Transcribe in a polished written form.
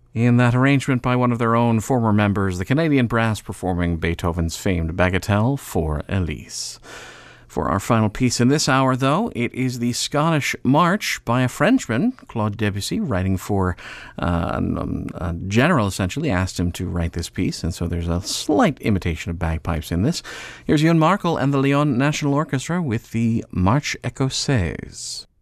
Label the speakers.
Speaker 1: In that arrangement by one of their own former members, the Canadian Brass performing Beethoven's famed Bagatelle for Elise. For our final piece in this hour, though, it is the Scottish March by a Frenchman, Claude Debussy, writing for a general, essentially, asked him to write this piece, and so there's a slight imitation of bagpipes in this. Here's Ewan Markle and the Lyon National Orchestra with the Marche Écossaise.